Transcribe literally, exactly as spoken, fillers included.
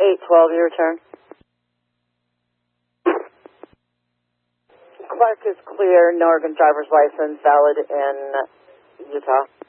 eight twelve, your turn. Clark is clear, no Oregon driver's license, valid in Utah.